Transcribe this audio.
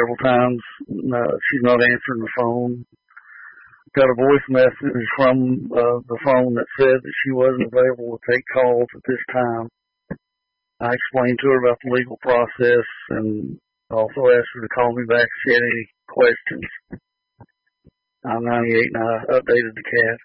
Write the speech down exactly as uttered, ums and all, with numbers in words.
several times. Uh, she's not answering the phone. Got a voice message from uh, the phone that said that she wasn't available to take calls at this time. I explained to her about the legal process and also asked her to call me back if she had any questions. I'm ninety-eight and I updated the cat.